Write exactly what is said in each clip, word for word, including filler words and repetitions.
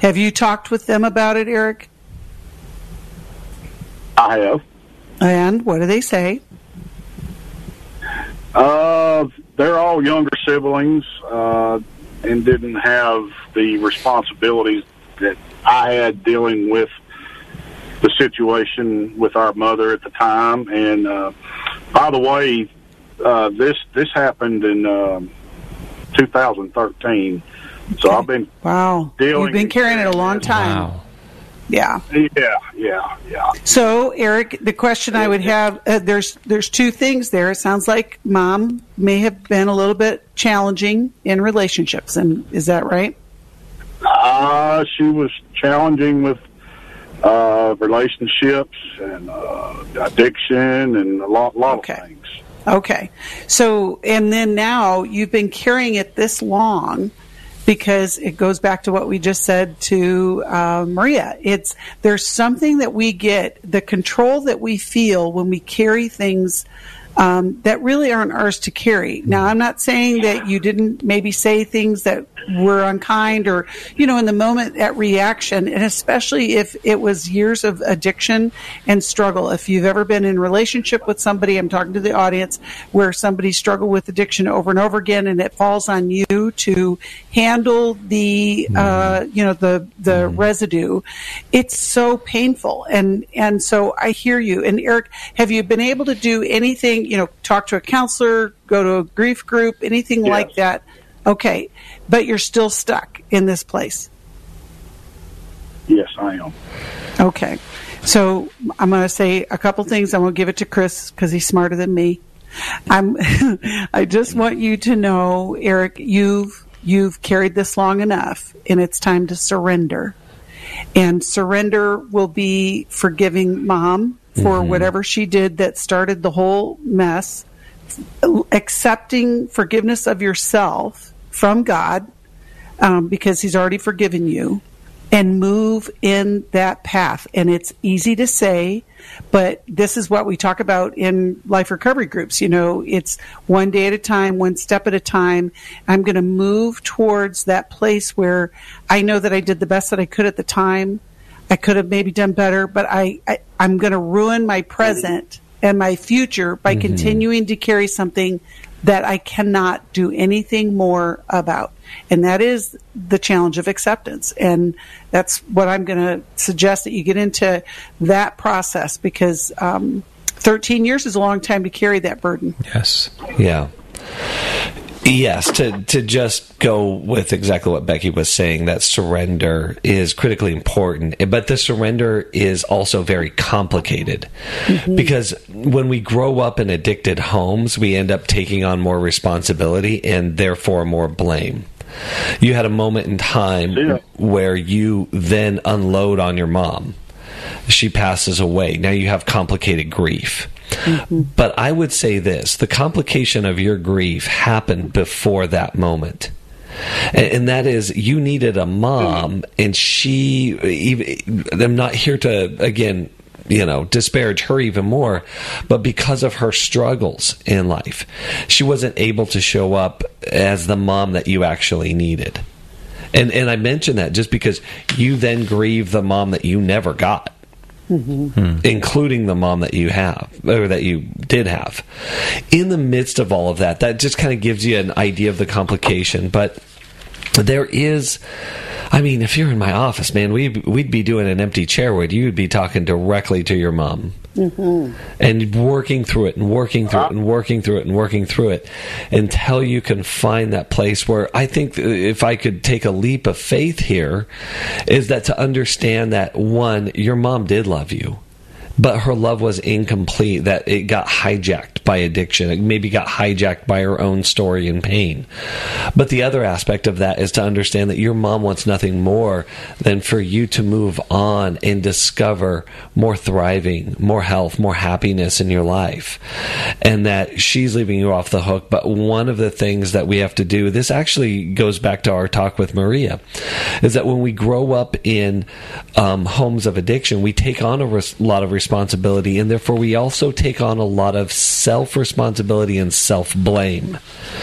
Have you talked with them about it, Eric? I have. And what do they say? Uh, they're all younger siblings uh, and didn't have the responsibilities that I had dealing with the situation with our mother at the time. And uh, by the way, uh, this this happened in um, two thousand thirteen. So Okay. I've been Wow. dealing. You've been carrying it a long time. Wow. Yeah. Yeah, yeah, yeah. So, Eric, the question I would have, uh, there's there's two things there. It sounds like Mom may have been a little bit challenging in relationships, and is that right? Uh, she was challenging with uh, relationships and uh, addiction and a lot, lot Okay. of things. Okay. So, and then now you've been carrying it this long because it goes back to what we just said to uh, Maria. It's there's something that we get, the control that we feel when we carry things um, that really aren't ours to carry. Now, I'm not saying that you didn't maybe say things that were unkind or, you know, in the moment at reaction, and especially if it was years of addiction and struggle. If you've ever been in a relationship with somebody, I'm talking to the audience, where somebody struggled with addiction over and over again, and it falls on you to handle the, uh, you know, the, the residue. It's so painful. And, and so I hear you. And Eric, have you been able to do anything, you know, talk to a counselor, go to a grief group, anything Yes. like that? Okay. But you're still stuck in this place. Yes, I am. Okay. So I'm going to say a couple things. I'm going to give it to Chris because he's smarter than me. I'm, I just want you to know, Eric, you've, you've carried this long enough, and it's time to surrender. And surrender will be forgiving Mom for Mm-hmm. whatever she did that started the whole mess, accepting forgiveness of yourself from God, um, because He's already forgiven you, and move in that path. And it's easy to say, but this is what we talk about in life recovery groups. You know, it's one day at a time, one step at a time. I'm going to move towards that place where I know that I did the best that I could at the time. I could have maybe done better, but I, I I'm going to ruin my present and my future by Mm-hmm. continuing to carry something that I cannot do anything more about. And that is the challenge of acceptance. And that's what I'm going to suggest, that you get into that process, because um, thirteen years is a long time to carry that burden. Yes. Yeah. Yes, to to just go with exactly what Becky was saying, that surrender is critically important, but the surrender is also very complicated, mm-hmm. because when we grow up in addicted homes, we end up taking on more responsibility and therefore more blame. You had a moment in time Yeah. where you then unload on your mom. She passes away. Now you have complicated grief. Mm-hmm. But I would say this, the complication of your grief happened before that moment. And, and that is, you needed a mom, and she, even, I'm not here to, again, you know, disparage her even more, but because of her struggles in life, she wasn't able to show up as the mom that you actually needed. And and I mention that just because you then grieve the mom that you never got. Mm-hmm. Including the mom that you have, or that you did have. In the midst of all of that, that just kind of gives you an idea of the complication. But there is, I mean, if you're in my office, man, we'd, we'd be doing an empty chair where you'd be talking directly to your mom. Mm-hmm. And working through it and working through it and working through it and working through it until you can find that place where, I think if I could take a leap of faith here, is that to understand that, one, your mom did love you, but her love was incomplete, that it got hijacked by addiction. It maybe got hijacked by her own story and pain. But the other aspect of that is to understand that your mom wants nothing more than for you to move on and discover more thriving, more health, more happiness in your life. And that she's leaving you off the hook. But one of the things that we have to do, this actually goes back to our talk with Maria, is that when we grow up in um, homes of addiction, we take on a res- lot of responsibility, and therefore we also take on a lot of self self-responsibility and self-blame.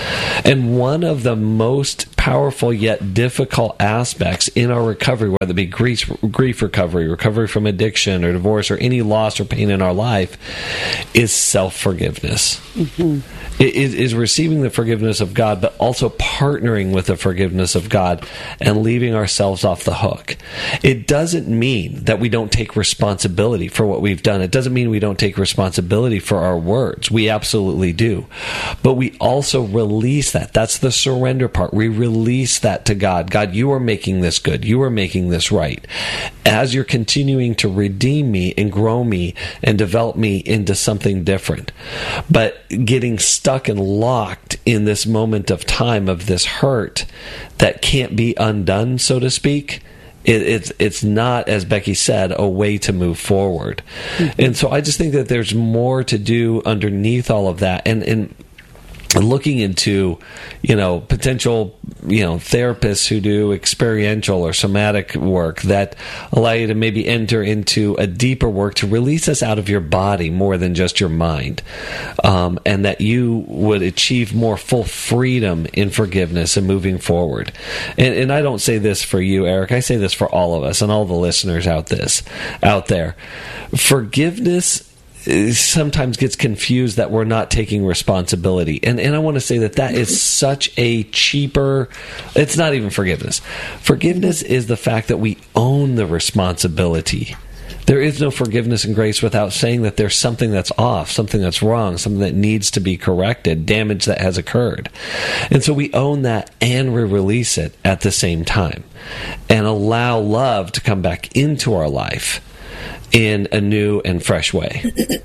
And one of the most powerful yet difficult aspects in our recovery, whether it be grief, grief recovery, recovery from addiction or divorce or any loss or pain in our life, is self-forgiveness. Mm-hmm. It is, is receiving the forgiveness of God, but also partnering with the forgiveness of God and leaving ourselves off the hook. It doesn't mean that we don't take responsibility for what we've done. It doesn't mean we don't take responsibility for our words. We absolutely do. But we also release that. That's the surrender part. We release that to God. God, you are making this good. You are making this right. As you're continuing to redeem me and grow me and develop me into something different. But getting stuck and locked in this moment of time of this hurt that can't be undone, so to speak, It, it's it's not, as Becky said, a way to move forward. Mm-hmm. And so I just think that there's more to do underneath all of that. And, and looking into, you know, potential, you know, therapists who do experiential or somatic work that allow you to maybe enter into a deeper work to release us out of your body more than just your mind, um, and that you would achieve more full freedom in forgiveness and moving forward. And, and I don't say this for you, Eric. I say this for all of us and all the listeners out this out there. Forgiveness sometimes gets confused that we're not taking responsibility. And and I want to say that that is such a cheaper, it's not even forgiveness. Forgiveness is the fact that we own the responsibility. There is no forgiveness and grace without saying that there's something that's off, something that's wrong, something that needs to be corrected, damage that has occurred. And so we own that and we release it at the same time and allow love to come back into our life in a new and fresh way.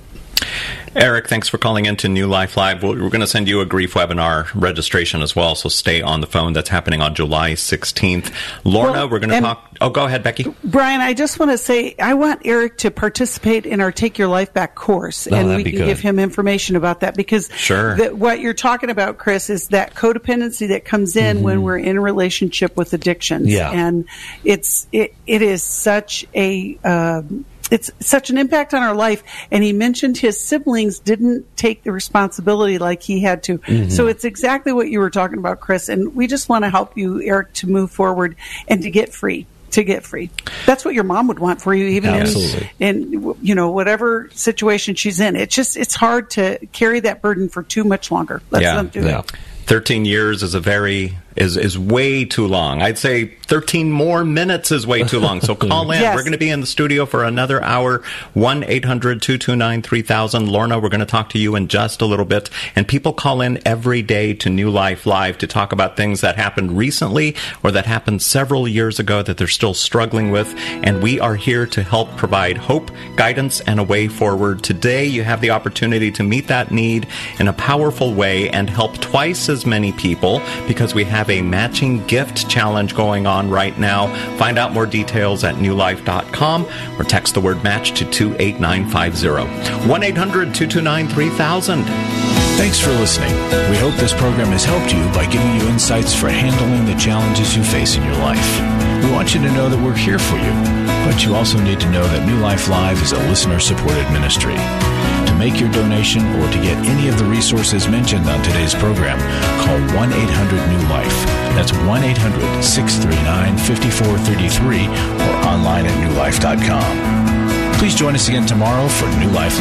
Eric, thanks for calling into New Life Live. We're going to send you a grief webinar registration as well, so stay on the phone. That's happening on July sixteenth. Lorna, well, we're going to talk... Oh, go ahead, Becky. Brian, I just want to say, I want Eric to participate in our Take Your Life Back course, oh, and we can good. give him information about that, because sure. the, what you're talking about, Chris, is that codependency that comes in mm-hmm. when we're in a relationship with addictions. Yeah. And it's it, it is such a... Um, It's such an impact on our life. And he mentioned his siblings didn't take the responsibility like he had to. Mm-hmm. So it's exactly what you were talking about, Chris. And we just want to help you, Eric, to move forward and to get free. To get free. That's what your mom would want for you, even Absolutely. in, in, you know, whatever situation she's in. It's just, it's hard to carry that burden for too much longer. Let's yeah. them do yeah. it. thirteen years is a very is is way too long. I'd say thirteen more minutes is way too long. So call in. Yes. We're going to be in the studio for another hour. one eight hundred two two nine three thousand. Lorna, we're going to talk to you in just a little bit. And people call in every day to New Life Live to talk about things that happened recently or that happened several years ago that they're still struggling with. And we are here to help provide hope, guidance, and a way forward. Today, you have the opportunity to meet that need in a powerful way and help twice as many people, because we have a matching gift challenge going on right now. Find out more details at new life dot com or text the word match to two eight nine five zero. one eight hundred two two nine three thousand. Thanks for listening. We hope this program has helped you by giving you insights for handling the challenges you face in your life. We want you to know that we're here for you, but you also need to know that New Life Live is a listener-supported ministry. To make your donation or to get any of the resources mentioned on today's program, call one eight hundred new life. That's one eight hundred six three nine five four three three or online at new life dot com. Please join us again tomorrow for New Life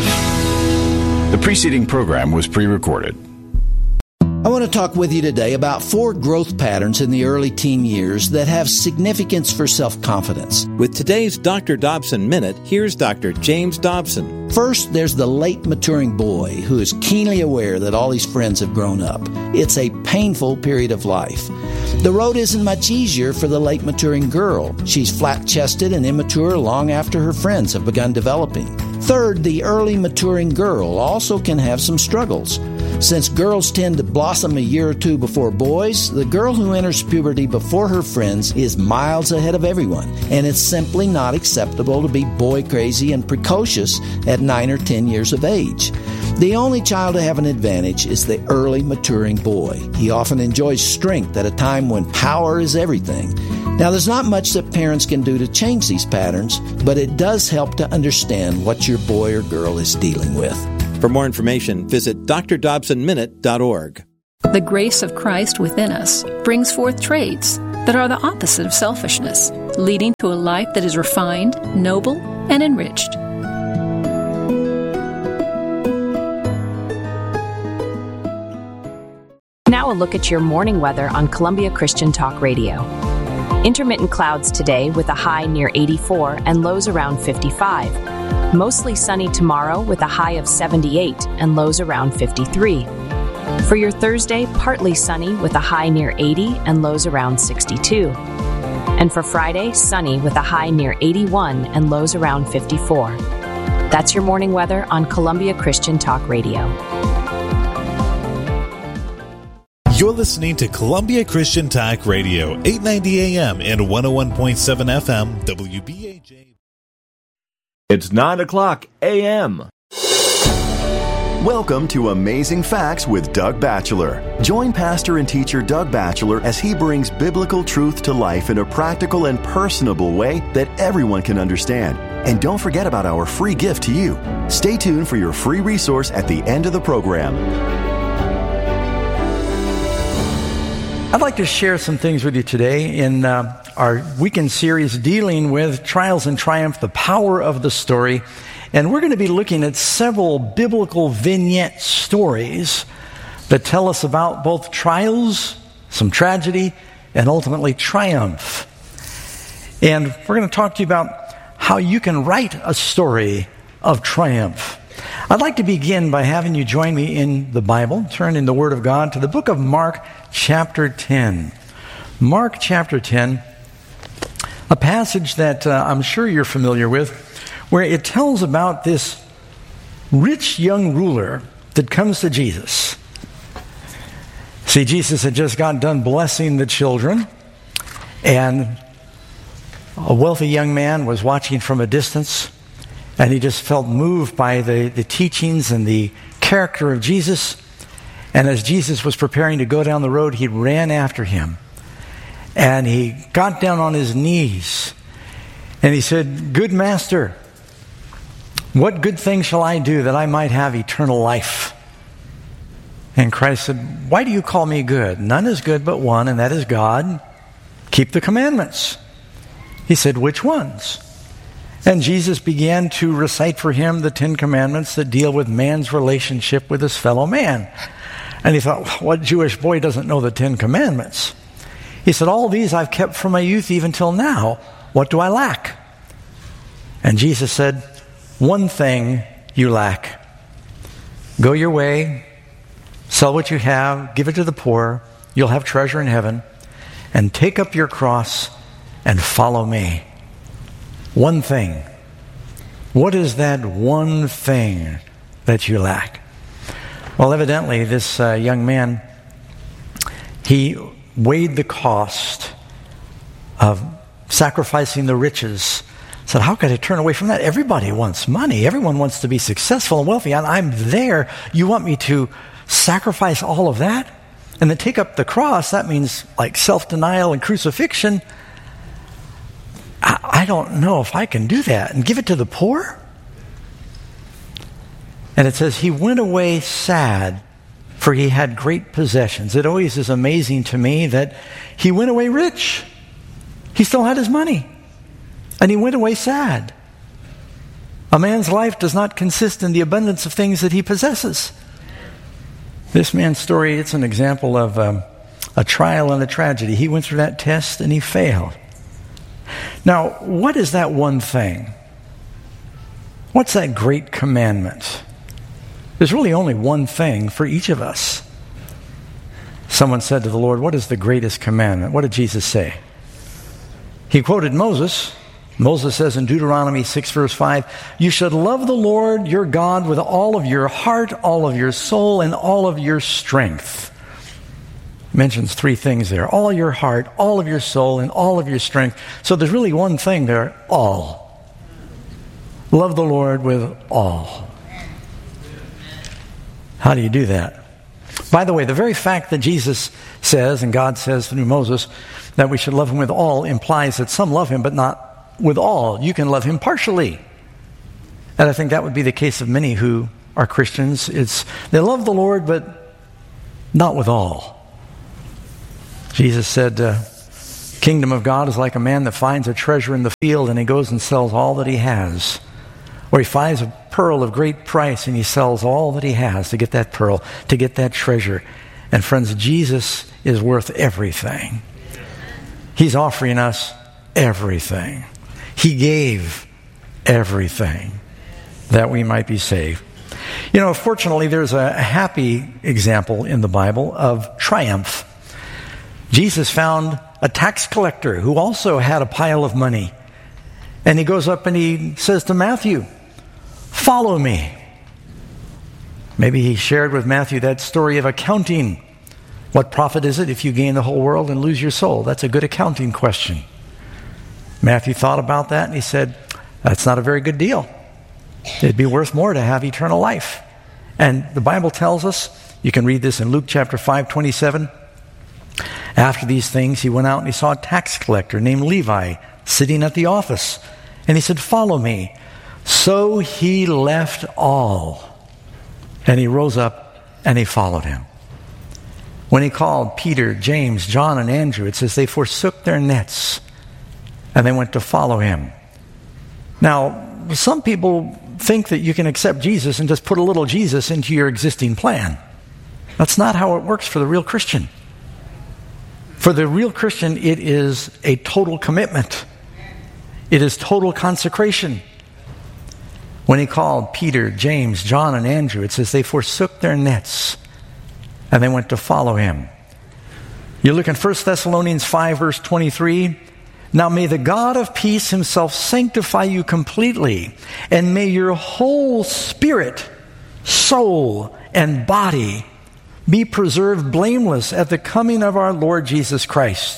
Live. The preceding program was pre-recorded. I want to talk with you today about four growth patterns in the early teen years that have significance for self-confidence. With today's Doctor Dobson Minute, here's Doctor James Dobson. First, there's the late maturing boy who is keenly aware that all his friends have grown up. It's a painful period of life. The road isn't much easier for the late maturing girl. She's flat-chested and immature long after her friends have begun developing. Third, the early maturing girl also can have some struggles. Since girls tend to blossom a year or two before boys, the girl who enters puberty before her friends is miles ahead of everyone, and it's simply not acceptable to be boy crazy and precocious at nine or ten years of age. The only child to have an advantage is the early maturing boy. He often enjoys strength at a time when power is everything. Now, there's not much that parents can do to change these patterns, but it does help to understand what your boy or girl is dealing with. For more information, visit d r dobson minute dot org. The grace of Christ within us brings forth traits that are the opposite of selfishness, leading to a life that is refined, noble, and enriched. Now a look at your morning weather on Columbia Christian Talk Radio. Intermittent clouds today with a high near eighty-four and lows around fifty-five. Mostly sunny tomorrow with a high of seventy-eight and lows around fifty-three. For your Thursday, partly sunny with a high near eighty and lows around sixty-two. And for Friday, sunny with a high near eighty-one and lows around fifty-four. That's your morning weather on Columbia Christian Talk Radio. You're listening to Columbia Christian Talk Radio, eight ninety A M and one oh one point seven F M, W B A J. It's nine o'clock A M Welcome to Amazing Facts with Doug Batchelor. Join pastor and teacher Doug Batchelor as he brings biblical truth to life in a practical and personable way that everyone can understand. And don't forget about our free gift to you. Stay tuned for your free resource at the end of the program. I'd like to share some things with you today in uh, our weekend series dealing with Trials and Triumph, the power of the story. And we're going to be looking at several biblical vignette stories that tell us about both trials, some tragedy, and ultimately triumph. And we're going to talk to you about how you can write a story of triumph. I'd like to begin by having you join me in the Bible, turn in the Word of God to the book of Mark chapter ten. Mark chapter ten, a passage that uh, I'm sure you're familiar with, where it tells about this rich young ruler that comes to Jesus. See, Jesus had just got done blessing the children, and a wealthy young man was watching from a distance, and he just felt moved by the, the teachings and the character of Jesus. And as Jesus was preparing to go down the road, he ran after him. And he got down on his knees. And he said, "Good master, what good thing shall I do that I might have eternal life?" And Christ said, "Why do you call me good? None is good but one, and that is God. Keep the commandments." He said, "Which ones?" And Jesus began to recite for him the Ten Commandments that deal with man's relationship with his fellow man. And he thought, what Jewish boy doesn't know the Ten Commandments? He said, "All these I've kept from my youth even till now. What do I lack?" And Jesus said, "One thing you lack. Go your way, sell what you have, give it to the poor. You'll have treasure in heaven. And take up your cross and follow me." One thing. What is that one thing that you lack? Well, evidently, this uh, young man, he weighed the cost of sacrificing the riches. Said, how could I turn away from that? Everybody wants money. Everyone wants to be successful and wealthy. And I'm there. You want me to sacrifice all of that? And then take up the cross. That means like self-denial and crucifixion. I don't know if I can do that. And give it to the poor? And it says, he went away sad, for he had great possessions. It always is amazing to me that he went away rich. He still had his money. And he went away sad. A man's life does not consist in the abundance of things that he possesses. This man's story, it's an example of um, a trial and a tragedy. He went through that test and he failed. Now, what is that one thing? What's that great commandment? There's really only one thing for each of us. Someone said to the Lord, "What is the greatest commandment?" What did Jesus say? He quoted Moses. Moses says in Deuteronomy six, verse five, "You should love the Lord your God with all of your heart, all of your soul, and all of your strength." Mentions three things there. All your heart, all of your soul, and all of your strength. So there's really one thing there, all. Love the Lord with all. How do you do that? By the way, the very fact that Jesus says, and God says through Moses, that we should love him with all implies that some love him, but not with all. You can love him partially. And I think that would be the case of many who are Christians. It's they love the Lord, but not with all. Jesus said, uh, kingdom of God is like a man that finds a treasure in the field and he goes and sells all that he has. Or he finds a pearl of great price and he sells all that he has to get that pearl, to get that treasure. And friends, Jesus is worth everything. He's offering us everything. He gave everything that we might be saved. You know, fortunately, there's a happy example in the Bible of triumph. Jesus found a tax collector who also had a pile of money. And he goes up and he says to Matthew, "Follow me." Maybe he shared with Matthew that story of accounting. What profit is it if you gain the whole world and lose your soul? That's a good accounting question. Matthew thought about that and he said, that's not a very good deal. It'd be worth more to have eternal life. And the Bible tells us, you can read this in Luke chapter five, twenty-seven. After these things, he went out and he saw a tax collector named Levi sitting at the office. And he said, "Follow me." So he left all. And he rose up and he followed him. When he called Peter, James, John, and Andrew, it says they forsook their nets and they went to follow him. Now, some people think that you can accept Jesus and just put a little Jesus into your existing plan. That's not how it works for the real Christian. For the real Christian, it is a total commitment. It is total consecration. When he called Peter, James, John, and Andrew, it says they forsook their nets and they went to follow him. You look in First Thessalonians five, verse twenty-three. Now may the God of peace himself sanctify you completely, and may your whole spirit, soul, and body be preserved blameless at the coming of our Lord Jesus Christ.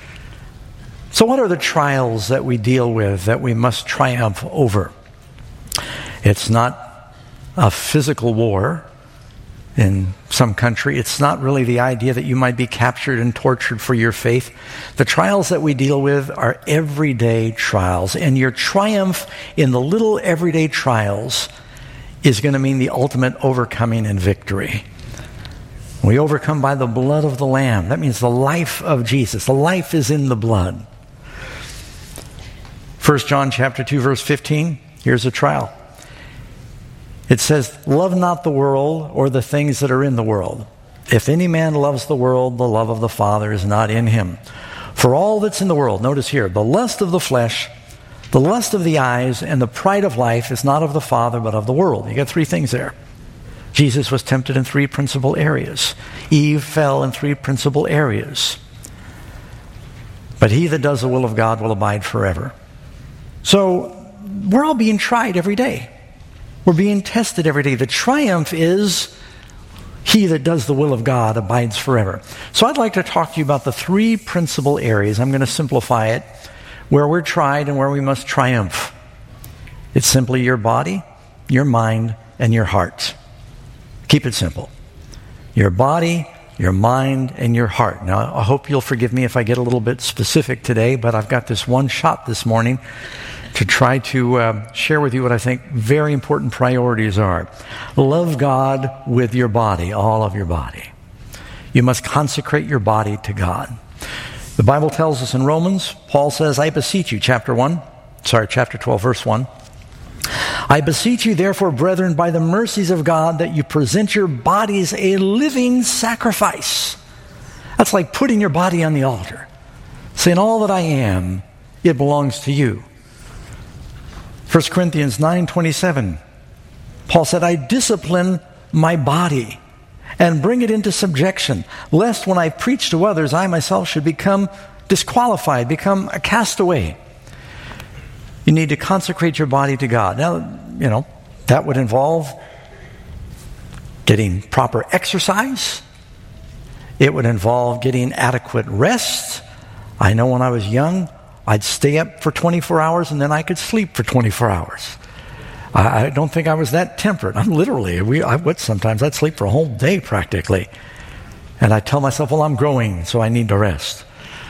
So what are the trials that we deal with that we must triumph over? It's not a physical war in some country. It's not really the idea that you might be captured and tortured for your faith. The trials that we deal with are everyday trials, and your triumph in the little everyday trials is going to mean the ultimate overcoming and victory. We overcome by the blood of the Lamb. That means the life of Jesus. The life is in the blood. First John chapter two, verse fifteen. Here's a trial. It says, "Love not the world or the things that are in the world. If any man loves the world, the love of the Father is not in him. For all that's in the world," notice here, "the lust of the flesh, the lust of the eyes, and the pride of life is not of the Father, but of the world." You got three things there. Jesus was tempted in three principal areas. Eve fell in three principal areas. But he that does the will of God will abide forever. So we're all being tried every day. We're being tested every day. The triumph is he that does the will of God abides forever. So I'd like to talk to you about the three principal areas. I'm going to simplify it, where we're tried and where we must triumph. It's simply your body, your mind, and your heart. Keep it simple. Your body, your mind, and your heart. Now, I hope you'll forgive me if I get a little bit specific today, but I've got this one shot this morning to try to uh, share with you what I think very important priorities are. Love God with your body, all of your body. You must consecrate your body to God. The Bible tells us in Romans, Paul says, "I beseech you," chapter one, sorry, chapter twelve, verse one. "I beseech you, therefore, brethren, by the mercies of God, that you present your bodies a living sacrifice." That's like putting your body on the altar, saying, "All that I am, it belongs to you." First Corinthians nine twenty-seven, Paul said, "I discipline my body and bring it into subjection, lest when I preach to others, I myself should become disqualified, become a castaway." You need to consecrate your body to God. Now, you know, that would involve getting proper exercise. It would involve getting adequate rest. I know when I was young, I'd stay up for twenty-four hours and then I could sleep for twenty-four hours. I, I don't think I was that temperate. I'm literally, we, I would sometimes, I'd sleep for a whole day practically. And I tell myself, well, I'm growing, so I need to rest.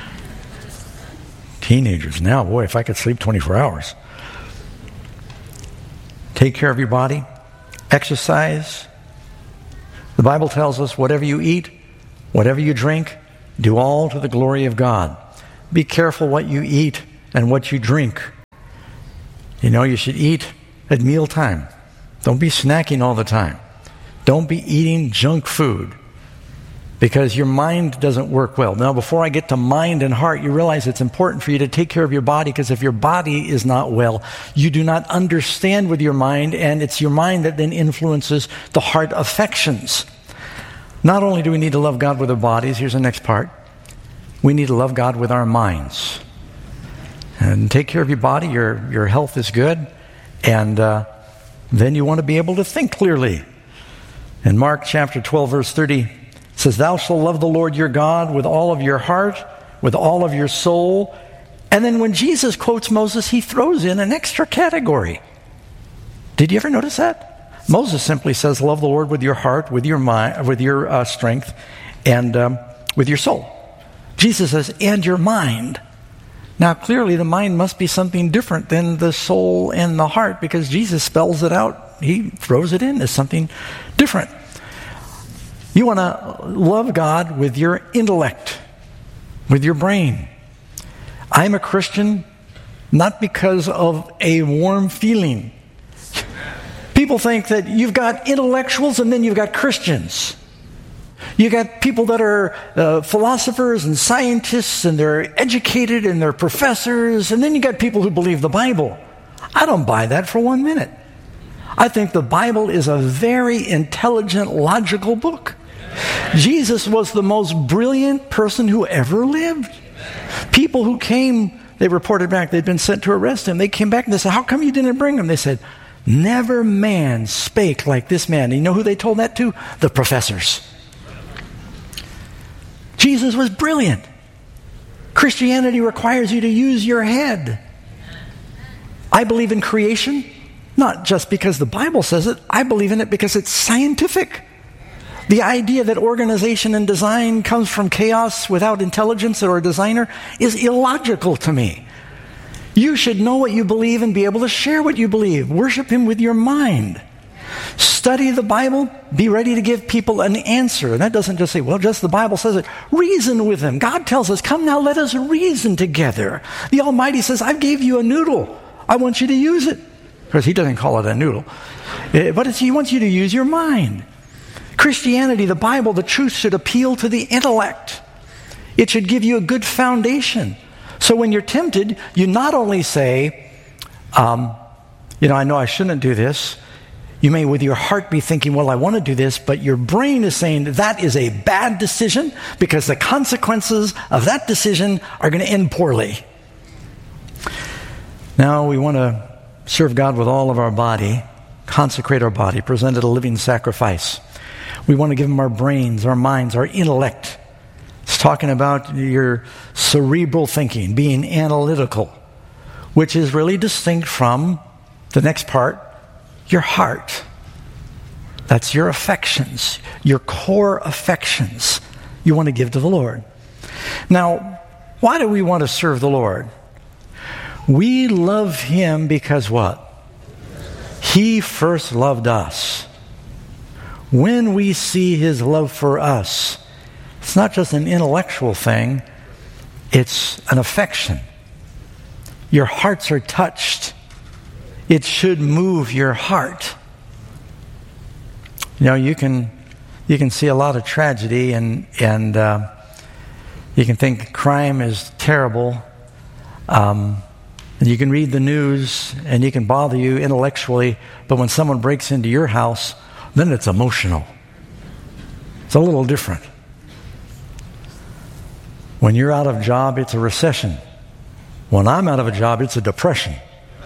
Teenagers now, boy, if I could sleep twenty-four hours. Take care of your body. exercise. The Bible tells us whatever you eat, whatever you drink, do all to the glory of God. Be careful what you eat and what you drink. You know, you should eat at mealtime. Don't be snacking all the time. Don't be eating junk food because your mind doesn't work well. Now, before I get to mind and heart, you realize it's important for you to take care of your body, because if your body is not well, you do not understand with your mind, and it's your mind that then influences the heart affections. Not only do we need to love God with our bodies, here's the next part. We need to love God with our minds. And take care of your body, your, your health is good, and uh, then you want to be able to think clearly. In Mark chapter twelve, verse thirty, it says, "Thou shalt love the Lord your God with all of your heart, with all of your soul." And then when Jesus quotes Moses, he throws in an extra category. Did you ever notice that? Moses simply says, love the Lord with your heart, with your mind, with your uh, strength, and um, with your soul. Jesus says, and your mind. Now, clearly, the mind must be something different than the soul and the heart, because Jesus spells it out. He throws it in as something different. You want to love God with your intellect, with your brain. I'm a Christian not because of a warm feeling. People think that you've got intellectuals and then you've got Christians. You got people that are uh, philosophers and scientists, and they're educated and they're professors, and then you got people who believe the Bible. I don't buy that for one minute. I think the Bible is a very intelligent, logical book. Jesus was the most brilliant person who ever lived. People who came, they reported back, they'd been sent to arrest him. They came back and they said, how come you didn't bring him? They said, never man spake like this man. And you know who they told that to? The professors. Jesus was brilliant. Christianity requires you to use your head. I believe in creation, not just because the Bible says it. I believe in it because it's scientific. The idea that organization and design comes from chaos without intelligence or a designer is illogical to me. You should know what you believe and be able to share what you believe. Worship Him with your mind. Study the Bible. Be ready to give people an answer. And that doesn't just say, well, just the Bible says it. Reason with them. God tells us, come now, let us reason together. The Almighty says, I gave you a noodle. I want you to use it. Of course, He doesn't call it a noodle. But it's, He wants you to use your mind. Christianity, the Bible, the truth should appeal to the intellect. It should give you a good foundation. So when you're tempted, you not only say, um, you know, I know I shouldn't do this. You may with your heart be thinking, well, I want to do this, but your brain is saying that is a bad decision because the consequences of that decision are going to end poorly. Now we want to serve God with all of our body, consecrate our body, present it a living sacrifice. We want to give Him our brains, our minds, our intellect. It's talking about your cerebral thinking, being analytical, which is really distinct from the next part, your heart. That's your affections, your core affections you want to give to the Lord. Now, why do we want to serve the Lord? We love Him because what? He first loved us. When we see His love for us, it's not just an intellectual thing, it's an affection. Your hearts are touched. It should move your heart. You know, you can you can see a lot of tragedy, and and uh, you can think crime is terrible. Um, and you can read the news, and you can bother you intellectually, but when someone breaks into your house, then it's emotional. It's a little different. When you're out of a job, it's a recession. When I'm out of a job, it's a depression.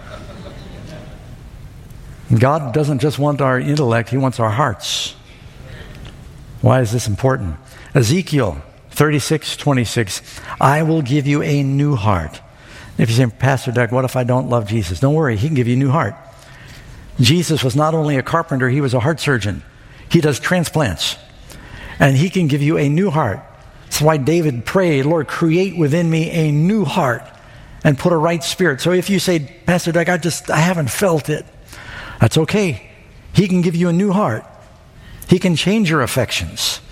God doesn't just want our intellect, He wants our hearts. Why is this important? Ezekiel thirty-six twenty-six, I will give you a new heart. If you say, Pastor Doug, what if I don't love Jesus? Don't worry, He can give you a new heart. Jesus was not only a carpenter, He was a heart surgeon. He does transplants. And He can give you a new heart. That's why David prayed, Lord, create within me a new heart and put a right spirit. So if you say, Pastor Doug, I just, I haven't felt it. That's okay. He can give you a new heart. He can change your affections.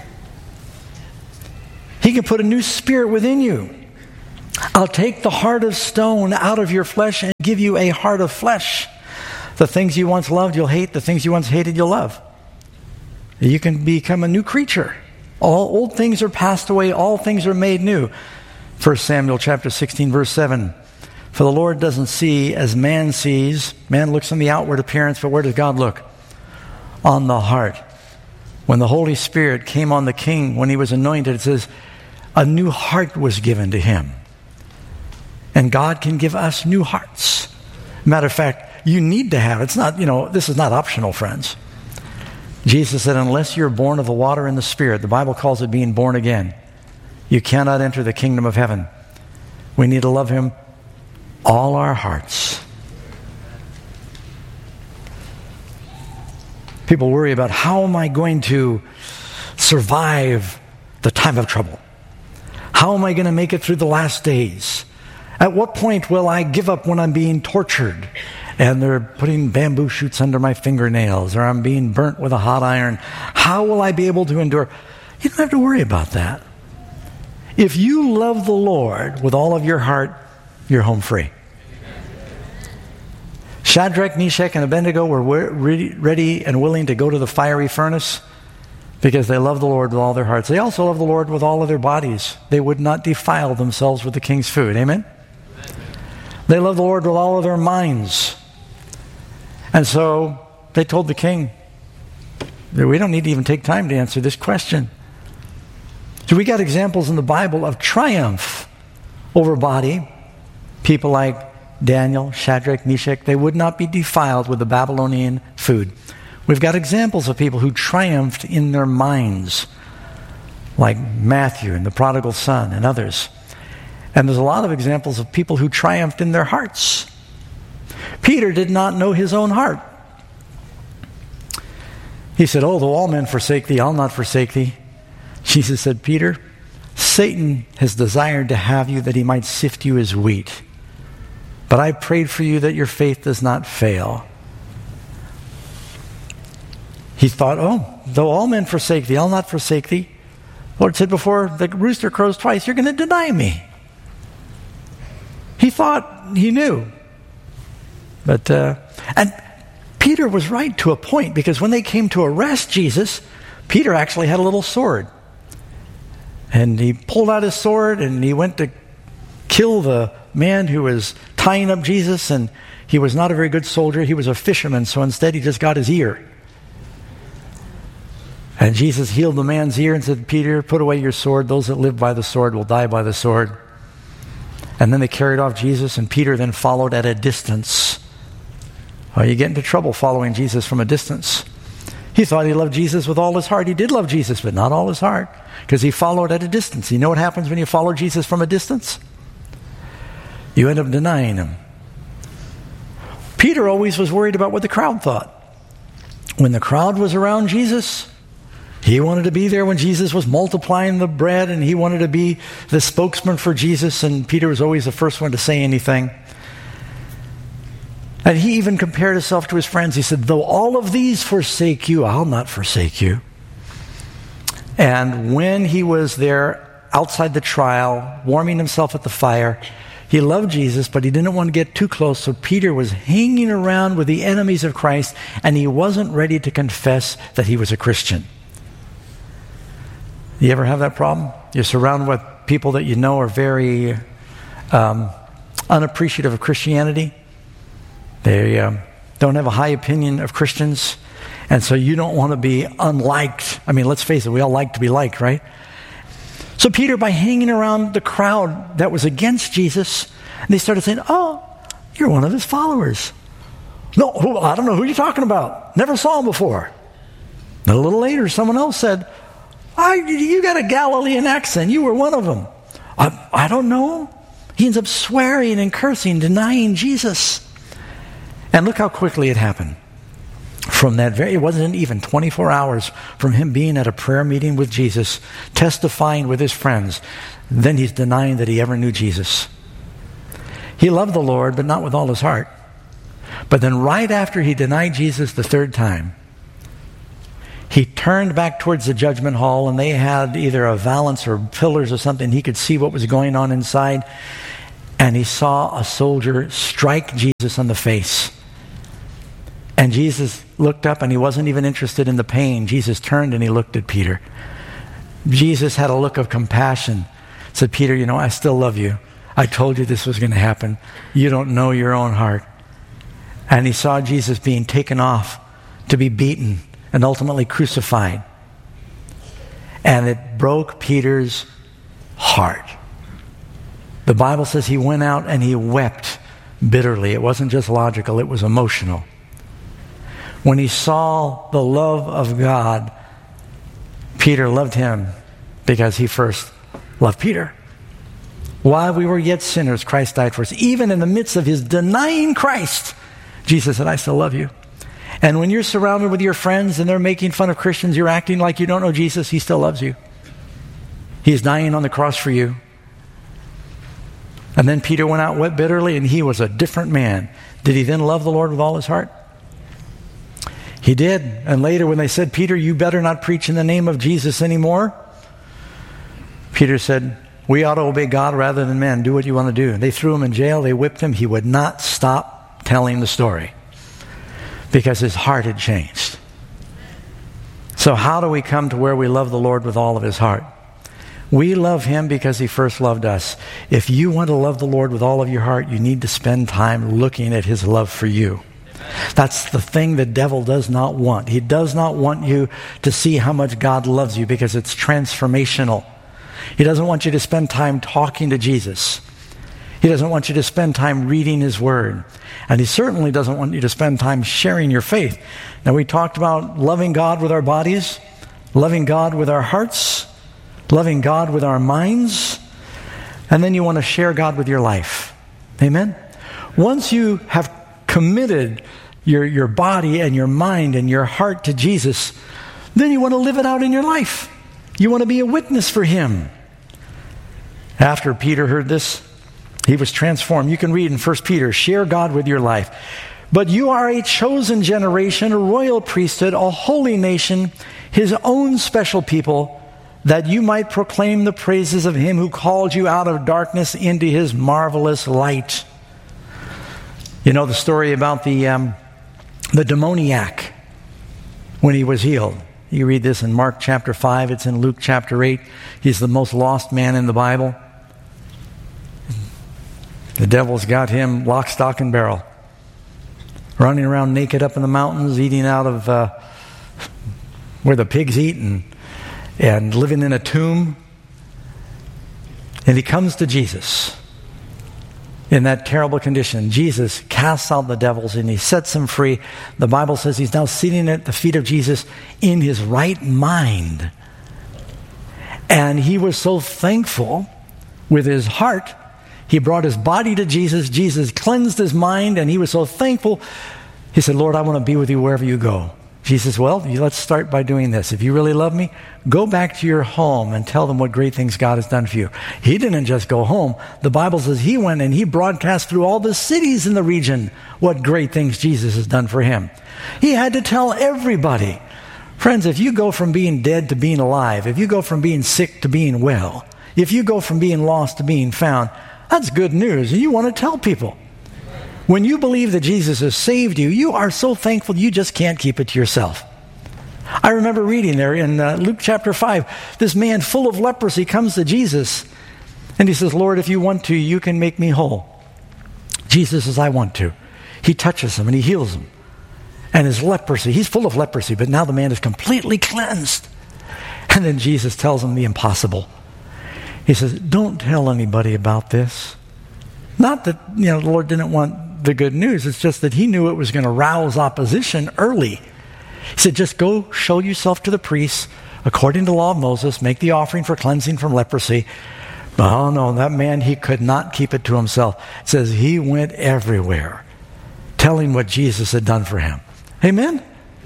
He can put a new spirit within you. I'll take the heart of stone out of your flesh and give you a heart of flesh. The things you once loved, you'll hate. The things you once hated, you'll love. You can become a new creature. All old things are passed away. All things are made new. First Samuel chapter sixteen, verse seven. For the Lord doesn't see as man sees. Man looks on the outward appearance, but where does God look? On the heart. When the Holy Spirit came on the king, when he was anointed, it says, a new heart was given to him. And God can give us new hearts. Matter of fact, you need to have, it's not, you know, this is not optional, friends. Jesus said, unless you're born of the water and the Spirit, the Bible calls it being born again, you cannot enter the kingdom of heaven. We need to love him all our hearts. People worry about how am I going to survive the time of trouble? How am I going to make it through the last days? At what point will I give up when I'm being tortured and they're putting bamboo shoots under my fingernails or I'm being burnt with a hot iron? How will I be able to endure? You don't have to worry about that. If you love the Lord with all of your heart, you're home free. Shadrach, Meshach, and Abednego were ready and willing to go to the fiery furnace because they loved the Lord with all their hearts. They also loved the Lord with all of their bodies. They would not defile themselves with the king's food. Amen? They loved the Lord with all of their minds. And so they told the king, we don't need to even take time to answer this question. So we got examples in the Bible of triumph over body. People like Daniel, Shadrach, Meshach, they would not be defiled with the Babylonian food. We've got examples of people who triumphed in their minds, like Matthew and the prodigal son and others. And there's a lot of examples of people who triumphed in their hearts. Peter did not know his own heart. He said, oh, though all men forsake thee, I'll not forsake thee. Jesus said, Peter, Satan has desired to have you that he might sift you as wheat. But I prayed for you that your faith does not fail. He thought, oh, though all men forsake thee, I'll not forsake thee. The Lord said before the rooster crows twice, you're going to deny me. He thought he knew. But, uh, and Peter was right to a point, because when they came to arrest Jesus, Peter actually had a little sword. And he pulled out his sword and he went to kill the man who was tying up Jesus, and he was not a very good soldier. He was a fisherman, so instead he just got his ear. And Jesus healed the man's ear and said, Peter, put away your sword. Those that live by the sword will die by the sword. And then they carried off Jesus, and Peter then followed at a distance. Well, you get into trouble following Jesus from a distance. He thought he loved Jesus with all his heart. He did love Jesus, but not all his heart, because he followed at a distance. You know what happens when you follow Jesus from a distance? You end up denying him. Peter always was worried about what the crowd thought. When the crowd was around Jesus, he wanted to be there when Jesus was multiplying the bread, and he wanted to be the spokesman for Jesus, and Peter was always the first one to say anything. And he even compared himself to his friends. He said, though all of these forsake you, I'll not forsake you. And when he was there outside the trial, warming himself at the fire, he loved Jesus, but he didn't want to get too close, so Peter was hanging around with the enemies of Christ, and he wasn't ready to confess that he was a Christian. You ever have that problem? You're surrounded with people that you know are very um, unappreciative of Christianity. They um, don't have a high opinion of Christians, and so you don't want to be unliked. I mean, let's face it, we all like to be liked, right? So Peter, by hanging around the crowd that was against Jesus, they started saying, oh, you're one of his followers. No, I don't know who you're talking about. Never saw him before. And a little later, someone else said, I, you got a Galilean accent. You were one of them. I, I don't know. He ends up swearing and cursing, denying Jesus. And look how quickly it happened. From that very, it wasn't even twenty-four hours from him being at a prayer meeting with Jesus, testifying with his friends. Then he's denying that he ever knew Jesus. He loved the Lord, but not with all his heart. But then right after he denied Jesus the third time, he turned back towards the judgment hall, and they had either a valance or pillars or something. He could see what was going on inside. And he saw a soldier strike Jesus on the face. And Jesus looked up, and he wasn't even interested in the pain. Jesus turned and he looked at Peter. Jesus had a look of compassion. Said, Peter, you know, I still love you. I told you this was going to happen. You don't know your own heart. And he saw Jesus being taken off to be beaten and ultimately crucified. And it broke Peter's heart. The Bible says he went out and he wept bitterly. It wasn't just logical, it was emotional. When he saw the love of God, Peter loved him because he first loved Peter. While we were yet sinners, Christ died for us. Even in the midst of his denying Christ, Jesus said, I still love you. And when you're surrounded with your friends and they're making fun of Christians, you're acting like you don't know Jesus, he still loves you. He's dying on the cross for you. And then Peter went out, wept bitterly, and he was a different man. Did he then love the Lord with all his heart? He did. And later when they said, Peter, you better not preach in the name of Jesus anymore, Peter said, we ought to obey God rather than men. Do what you want to do. They threw him in jail. They whipped him. He would not stop telling the story because his heart had changed. So how do we come to where we love the Lord with all of his heart? We love him because he first loved us. If you want to love the Lord with all of your heart, you need to spend time looking at his love for you. That's the thing the devil does not want. He does not want you to see how much God loves you because it's transformational. He doesn't want you to spend time talking to Jesus. He doesn't want you to spend time reading his word. And he certainly doesn't want you to spend time sharing your faith. Now, we talked about loving God with our bodies, loving God with our hearts, loving God with our minds, and then you want to share God with your life. Amen? Once you have committed your, your body and your mind and your heart to Jesus, then you want to live it out in your life. You want to be a witness for him. After Peter heard this, he was transformed. You can read in First Peter, share God with your life. But you are a chosen generation, a royal priesthood, a holy nation, his own special people, that you might proclaim the praises of him who called you out of darkness into his marvelous light. You know the story about the, um, the demoniac when he was healed. You read this in Mark chapter five. It's in Luke chapter eight. He's the most lost man in the Bible. The devil's got him lock, stock, and barrel. Running around naked up in the mountains, eating out of uh, where the pigs eat, and, and living in a tomb. And he comes to Jesus in that terrible condition. Jesus casts out the devils and he sets him free. The Bible says he's now sitting at the feet of Jesus in his right mind. And he was so thankful with his heart. He brought his body to Jesus. Jesus cleansed his mind, and he was so thankful. He said, Lord, I want to be with you wherever you go. Jesus, well, let's start by doing this. If you really love me, go back to your home and tell them what great things God has done for you. He didn't just go home. The Bible says he went and he broadcast through all the cities in the region what great things Jesus has done for him. He had to tell everybody. Friends, if you go from being dead to being alive, if you go from being sick to being well, if you go from being lost to being found, that's good news, and you want to tell people. When you believe that Jesus has saved you, you are so thankful you just can't keep it to yourself. I remember reading there in uh, Luke chapter five, this man full of leprosy comes to Jesus, and he says, Lord, if you want to, you can make me whole. Jesus says, I want to. He touches him and he heals him. And his leprosy, he's full of leprosy, but now the man is completely cleansed. And then Jesus tells him the impossible. He says, don't tell anybody about this. Not that, you know, the Lord didn't want the good news. It's just that he knew it was going to rouse opposition early. He said, just go show yourself to the priests according to the law of Moses, make the offering for cleansing from leprosy. But oh no, that man, he could not keep it to himself. It says he went everywhere telling what Jesus had done for him. Amen?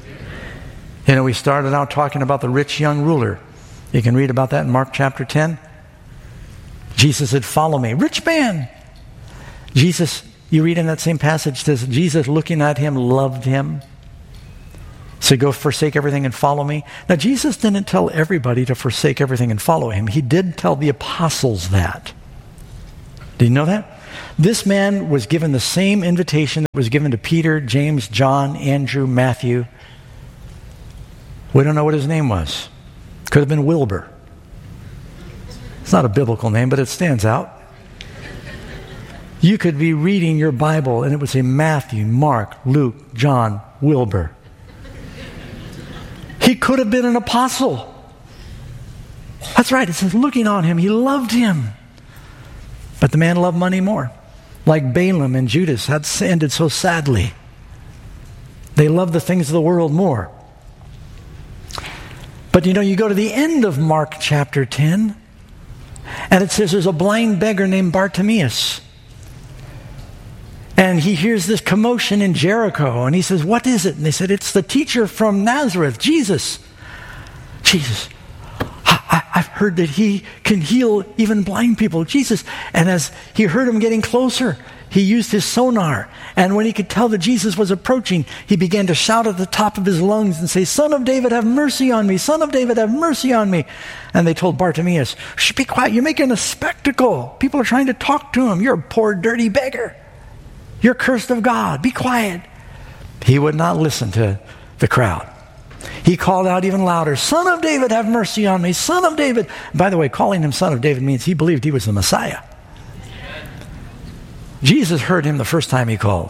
You know, we started out talking about the rich young ruler. You can read about that in Mark chapter ten. Jesus said, follow me. Rich man. Jesus you read in that same passage, says Jesus looking at him loved him. So go forsake everything and follow me. Now, Jesus didn't tell everybody to forsake everything and follow him. He did tell the apostles that. Did you know that? This man was given the same invitation that was given to Peter, James, John, Andrew, Matthew. We don't know what his name was. Could have been Wilbur. It's not a biblical name, but it stands out. You could be reading your Bible and it would say Matthew, Mark, Luke, John, Wilbur. He could have been an apostle. That's right. It says, looking on him, he loved him. But the man loved money more. Like Balaam and Judas had ended so sadly. They loved the things of the world more. But you know, you go to the end of Mark chapter ten, and it says there's a blind beggar named Bartimaeus. And he hears this commotion in Jericho, and he says, what is it? And they said, it's the teacher from Nazareth, Jesus. Jesus. I, I've heard that he can heal even blind people. Jesus. And as he heard him getting closer, he used his sonar. And when he could tell that Jesus was approaching, he began to shout at the top of his lungs and say, Son of David, have mercy on me. Son of David, have mercy on me. And they told Bartimaeus, shh, be quiet. You're making a spectacle. People are trying to talk to him. You're a poor, dirty beggar. You're cursed of God. Be quiet. He would not listen to the crowd. He called out even louder, Son of David, have mercy on me. Son of David. By the way, calling him Son of David means he believed he was the Messiah. Jesus heard him the first time he called.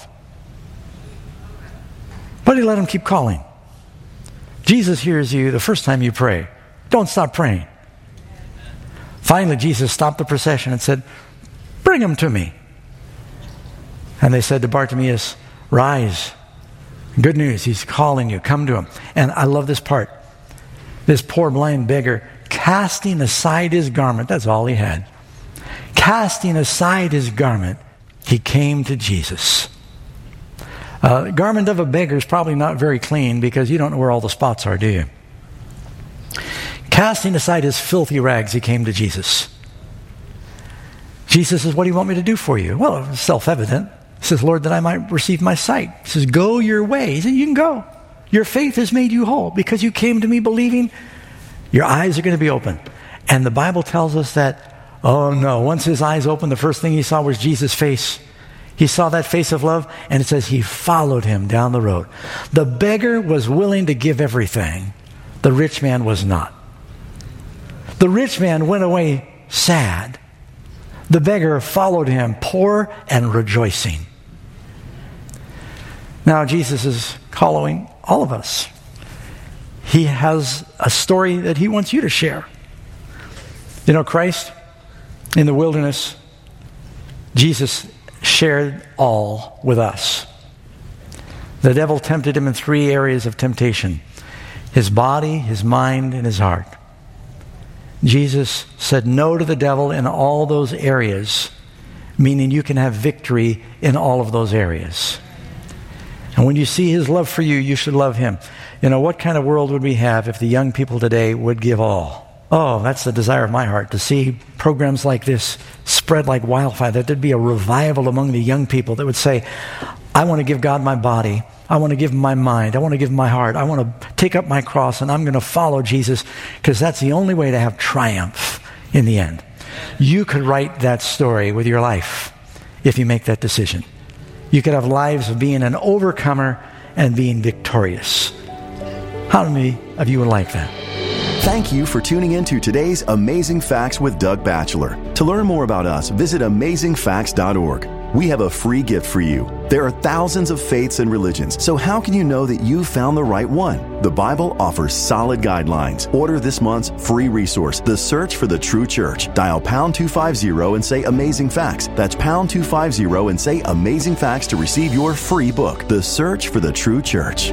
But he let him keep calling. Jesus hears you the first time you pray. Don't stop praying. Finally, Jesus stopped the procession and said, bring him to me. And they said to Bartimaeus, rise. Good news, he's calling you. Come to him. And I love this part. This poor blind beggar, casting aside his garment, that's all he had. Casting aside his garment, he came to Jesus. Uh, garment of a beggar is probably not very clean because you don't know where all the spots are, do you? Casting aside his filthy rags, he came to Jesus. Jesus says, what do you want me to do for you? Well, it's self-evident. He says, Lord, that I might receive my sight. He says, go your way. He said, you can go. Your faith has made you whole. Because you came to me believing, your eyes are going to be open. And the Bible tells us that, oh no, once his eyes opened, the first thing he saw was Jesus' face. He saw that face of love, and it says he followed him down the road. The beggar was willing to give everything. The rich man was not. The rich man went away sad. The beggar followed him, poor and rejoicing. Now, Jesus is calling all of us. He has a story that he wants you to share. You know, Christ, in the wilderness, Jesus shared all with us. The devil tempted him in three areas of temptation: his body, his mind, and his heart. Jesus said no to the devil in all those areas, meaning you can have victory in all of those areas. And when you see his love for you, you should love him. You know, what kind of world would we have if the young people today would give all? Oh, that's the desire of my heart, to see programs like this spread like wildfire, that there'd be a revival among the young people that would say, I want to give God my body. I want to give him my mind. I want to give him my heart. I want to take up my cross, and I'm going to follow Jesus, because that's the only way to have triumph in the end. You could write that story with your life if you make that decision. You could have lives of being an overcomer and being victorious. How many of you would like that? Thank you for tuning in to today's Amazing Facts with Doug Batchelor. To learn more about us, visit amazing facts dot org. We have a free gift for you. There are thousands of faiths and religions, so how can you know that you've found the right one? The Bible offers solid guidelines. Order this month's free resource, The Search for the True Church. Dial pound two fifty and say Amazing Facts. That's pound two fifty and say Amazing Facts to receive your free book, The Search for the True Church.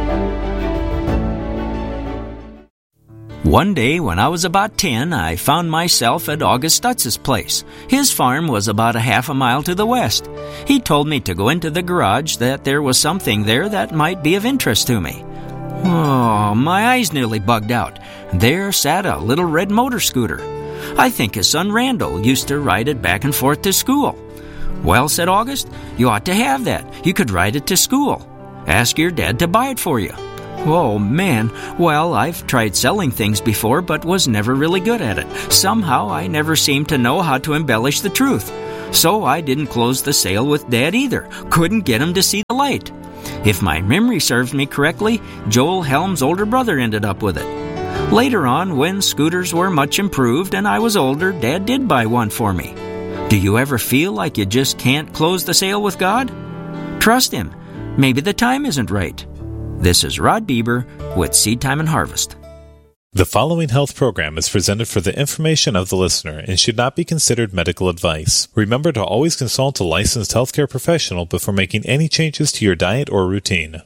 One day when I was about ten, I found myself at August Stutz's place. His farm was about a half a mile to the west. He told me to go into the garage, that there was something there that might be of interest to me. Oh, my eyes nearly bugged out. There sat a little red motor scooter. I think his son Randall used to ride it back and forth to school. Well, said August, you ought to have that. You could ride it to school. Ask your dad to buy it for you. Oh, man. Well, I've tried selling things before, but was never really good at it. Somehow, I never seemed to know how to embellish the truth. So I didn't close the sale with Dad either. Couldn't get him to see the light. If my memory serves me correctly, Joel Helm's older brother ended up with it. Later on, when scooters were much improved and I was older, Dad did buy one for me. Do you ever feel like you just can't close the sale with God? Trust Him. Maybe the time isn't right. This is Rod Bieber with Seed Time and Harvest. The following health program is presented for the information of the listener and should not be considered medical advice. Remember to always consult a licensed healthcare professional before making any changes to your diet or routine.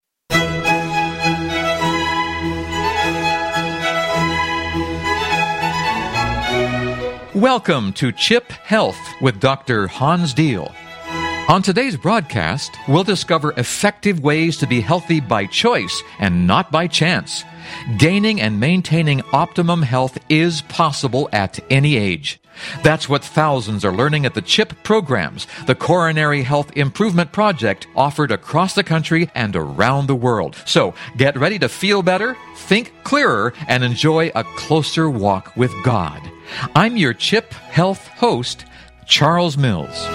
Welcome to Chip Health with Doctor Hans Deal. On today's broadcast, we'll discover effective ways to be healthy by choice and not by chance. Gaining and maintaining optimum health is possible at any age. That's what thousands are learning at the CHIP programs, the Coronary Health Improvement Project offered across the country and around the world. So get ready to feel better, think clearer, and enjoy a closer walk with God. I'm your CHIP Health host, Charles Mills.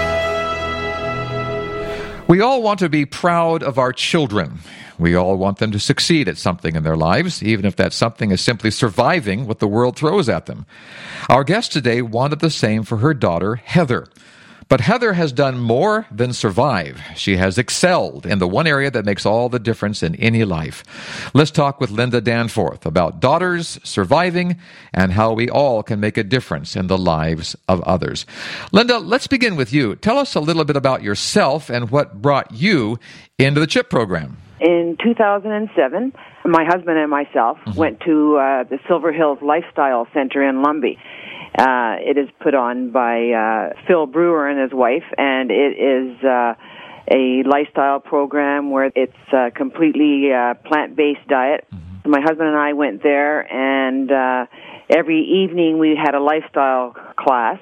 We all want to be proud of our children. We all want them to succeed at something in their lives, even if that something is simply surviving what the world throws at them. Our guest today wanted the same for her daughter, Heather. But Heather has done more than survive. She has excelled in the one area that makes all the difference in any life. Let's talk with Linda Danforth about daughters, surviving, and how we all can make a difference in the lives of others. Linda, let's begin with you. Tell us a little bit about yourself and what brought you into the CHIP program. In two thousand seven, my husband and myself mm-hmm. went to uh, the Silver Hills Lifestyle Center in Lumby. Uh, it is put on by uh, Phil Brewer and his wife, and it is uh, a lifestyle program where it's a completely uh, plant-based diet. Mm-hmm. My husband and I went there, and uh, every evening we had a lifestyle class.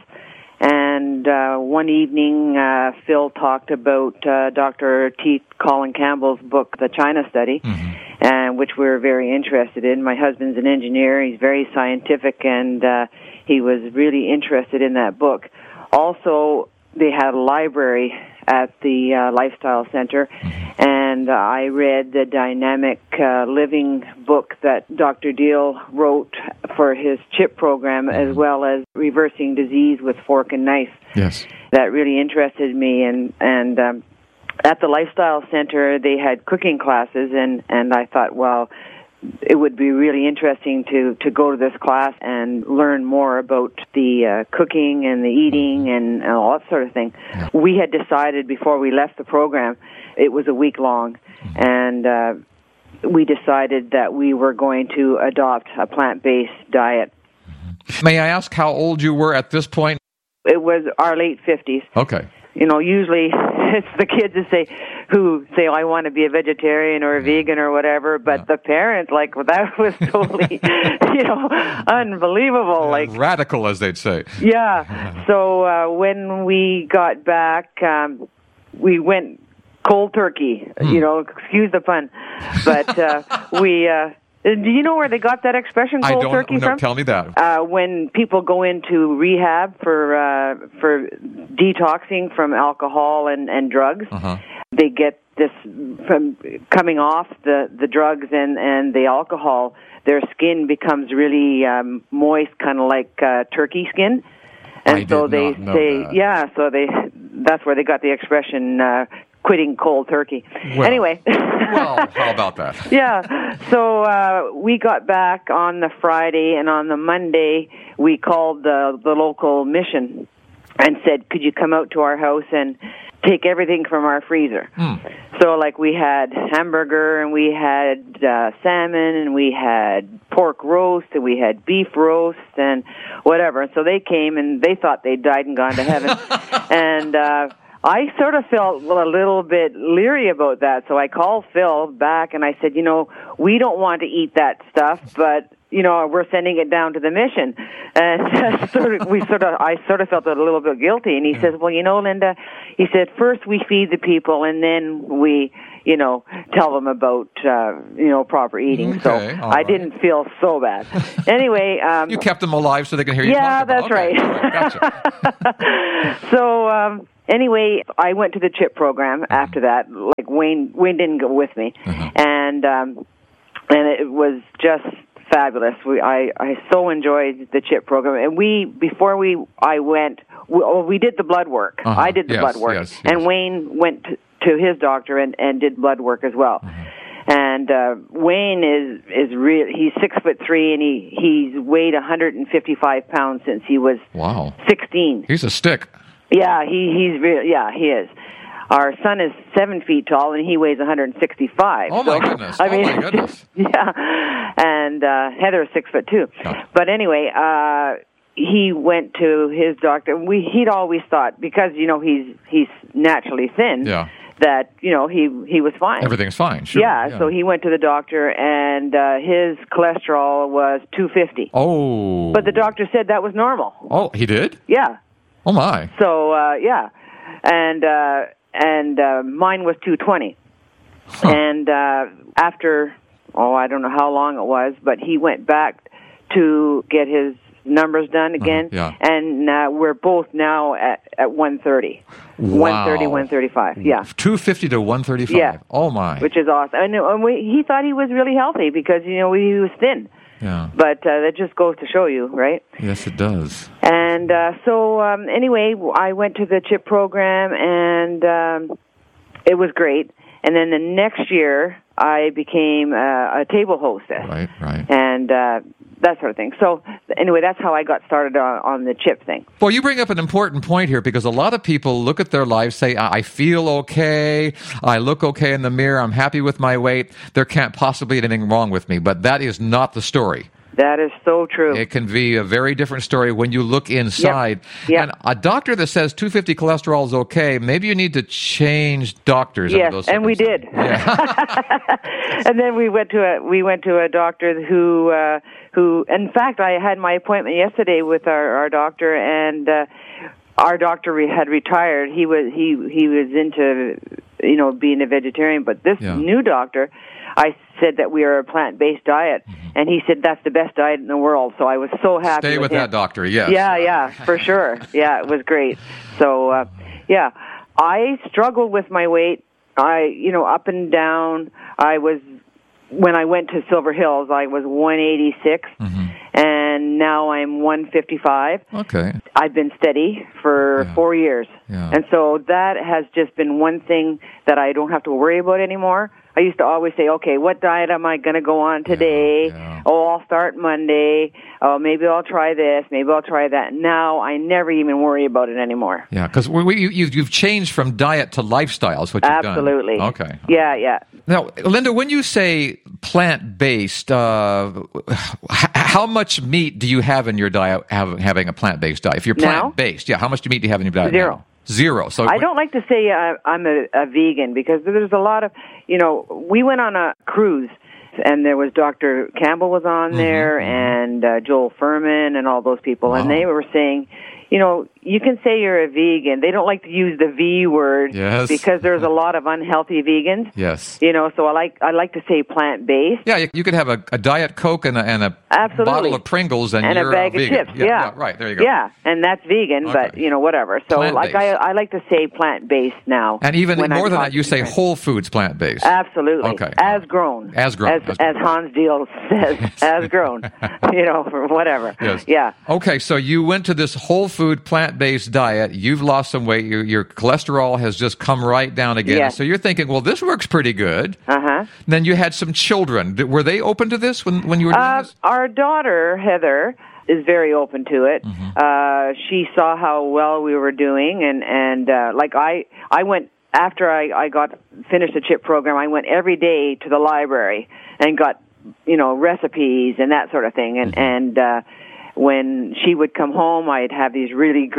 And uh, one evening, uh, Phil talked about uh, Doctor T. Colin Campbell's book, The China Study, mm-hmm. and which we were very interested in. My husband's an engineer. He's very scientific, and uh, he was really interested in that book. Also, they had a library at the uh, Lifestyle Center, and uh, I read the Dynamic uh, Living book that Doctor Deal wrote for his CHIP program, as well as Reversing Disease with Fork and Knife. Yes. That really interested me, and, and um, at the Lifestyle Center, they had cooking classes, and, and I thought, well, it would be really interesting to, to go to this class and learn more about the uh, cooking and the eating and, and all that sort of thing. Yeah. We had decided before we left the program, it was a week long, mm-hmm. and uh, we decided that we were going to adopt a plant-based diet. Mm-hmm. May I ask how old you were at this point? It was our late fifties. Okay. You know, usually it's the kids that say, who say, I want to be a vegetarian or a vegan or whatever, but yeah. the parents, like, well, that was totally, you know, unbelievable. Yeah, like radical, as they'd say. Yeah. So uh, when we got back, um, we went cold turkey, hmm. you know, excuse the pun. But uh, we... Uh, Do you know where they got that expression, cold I don't, turkey, no, from? Tell me that. Uh, when people go into rehab for uh, for detoxing from alcohol and, and drugs, uh-huh. they get this from coming off the, the drugs and, and the alcohol, their skin becomes really um, moist, kind of like uh, turkey skin. And I so did they not know say, that. yeah, so they that's where they got the expression uh, quitting cold turkey. Well, anyway. Well, how about that? Yeah. So uh, we got back on the Friday, and on the Monday, we called the, the local mission and said, could you come out to our house and take everything from our freezer? Hmm. So, like, we had hamburger, and we had uh, salmon, and we had pork roast, and we had beef roast, and whatever. And so they came, and they thought they'd died and gone to heaven. and... Uh, I sort of felt a little bit leery about that, so I called Phil back and I said, you know, we don't want to eat that stuff, but, you know, we're sending it down to the mission. And sort of, we sort of, I sort of felt a little bit guilty. And he yeah. says, well, you know, Linda, he said, first we feed the people and then we, you know, tell them about, uh, you know, proper eating. Okay, so I right. didn't feel so bad. Anyway. Um, you kept them alive so they can hear you yeah, talk that's about okay. right. Gotcha. So, um, anyway, I went to the CHIP program mm-hmm. after that. Like Wayne, Wayne didn't go with me. Mm-hmm. And, um, and it was just fabulous. We, I, I so enjoyed the CHIP program. And we, before we, I went, we, oh, we did the blood work. Uh-huh. I did the yes, blood work. Yes, yes. And Wayne went to, to his doctor and, and did blood work as well. Mm-hmm. And uh, Wayne is is real. He's six foot three, and he he's weighed one hundred fifty-five pounds since he was wow sixteen. He's a stick. Yeah, he he's real. Yeah, he is. Our son is seven feet tall, and he weighs one hundred sixty-five. Oh my so, goodness! I mean, oh my goodness! Yeah, and uh, Heather is six foot two. Oh. But anyway, uh, he went to his doctor. We he'd always thought because you know he's he's naturally thin. Yeah. That, you know, he he was fine. Everything's fine, sure. Yeah, yeah. so he went to the doctor, and uh, his cholesterol was two fifty. Oh. But the doctor said that was normal. Oh, he did? Yeah. Oh, my. So, uh, yeah. And uh, and uh, mine was two twenty. Huh. And uh, after, oh, I don't know how long it was, but he went back to get his numbers done again, uh, yeah. and uh, we're both now at, at one thirty. Wow. one thirty, one thirty-five, yeah. two fifty to one thirty-five. Yeah. Oh, my. Which is awesome. And, and we, he thought he was really healthy because, you know, he was thin. Yeah. But uh, that just goes to show you, right? Yes, it does. And uh, so, um, anyway, I went to the CHIP program, and um, it was great. And then the next year, I became uh, a table hostess. Right, right. And uh, that sort of thing. So, anyway, that's how I got started on, on the CHIP thing. Well, you bring up an important point here because a lot of people look at their lives, say, I feel okay, I look okay in the mirror, I'm happy with my weight, there can't possibly be anything wrong with me. But that is not the story. That is so true. It can be a very different story when you look inside. Yep. Yep. And a doctor that says two fifty cholesterol is okay, maybe you need to change doctors. Yes, those and we did. Yeah. And then we went to a we went to a doctor who uh, who, in fact, I had my appointment yesterday with our, our doctor, and uh, our doctor had retired. He was he he was into you know being a vegetarian, but this yeah. new doctor, I said that we are a plant-based diet, mm-hmm. and he said that's the best diet in the world. So I was so happy. Stay with, with that doctor, yes. Yeah, yeah, for sure. Yeah, it was great. So, uh, yeah, I struggled with my weight. I, you know, up and down. I was when I went to Silver Hills, I was one eighty-six, mm-hmm. and now I'm one fifty-five. Okay. I've been steady for yeah. four years, yeah. and so that has just been one thing that I don't have to worry about anymore. I used to always say, okay, what diet am I going to go on today? Yeah, yeah. Oh, I'll start Monday. Oh, maybe I'll try this. Maybe I'll try that. Now I never even worry about it anymore. Yeah, because we, we, you, you've changed from diet to lifestyle is what you've Absolutely. done. Absolutely. Okay. Yeah, yeah. Now, Linda, when you say plant-based, uh, h- how much meat do you have in your diet have, having a plant-based diet? If you're plant-based, yeah, how much meat do you have in your diet Zero. now? Zero. So I don't like to say uh, I'm a, a vegan because there's a lot of, you know, we went on a cruise and there was Doctor Campbell was on mm-hmm, there mm-hmm. and uh, Joel Furman and all those people, wow. and they were saying, you know, you can say you're a vegan. They don't like to use the V word yes. because there's a lot of unhealthy vegans. Yes. You know, so I like I like to say plant-based. Yeah, you, you could have a, a Diet Coke and a, and a Absolutely. bottle of Pringles and, and you're a bag a of vegan. chips. Yeah, Yeah. yeah, right. There you go. Yeah, and that's vegan, okay. but, you know, whatever. So like I I like to say plant-based now. And even more I'm than that, you say whole foods plant-based. Absolutely. Okay. As grown. As grown. As, as, as Hans Diel says, as grown. You know, or whatever. Yes. Yeah. Okay, so you went to this whole food plant-based diet. You've lost some weight. Your, your cholesterol has just come right down again. Yes. So you're thinking, well, this works pretty good. Uh-huh. Then you had some children. Were they open to this when, when you were doing uh, this? Our daughter, Heather, is very open to it. Mm-hmm. Uh, she saw how well we were doing, and, and uh, like I, I went, after I, I got finished the CHIP program, I went every day to the library and got, you know, recipes and that sort of thing. And, mm-hmm. and uh, when she would come home, I'd have these really great